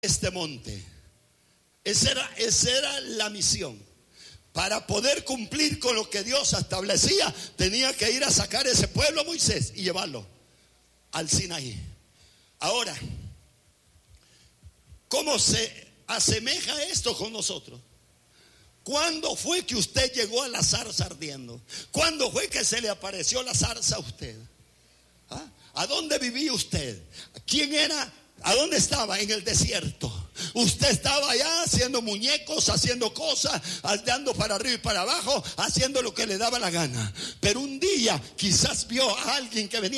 este monte. Esa era la misión. Para poder cumplir con lo que Dios establecía, tenía que ir a sacar ese pueblo, Moisés, y llevarlo al Sinaí. Ahora, ¿cómo se asemeja esto con nosotros? ¿Cuándo fue que usted llegó a la zarza ardiendo? ¿Cuándo fue que se le apareció la zarza a usted? ¿Ah? ¿A dónde vivía usted? ¿Quién era? ¿A dónde estaba? En el desierto. Usted estaba allá haciendo muñecos, haciendo cosas, andando para arriba y para abajo, haciendo lo que le daba la gana. Pero un día quizás vio a alguien que venía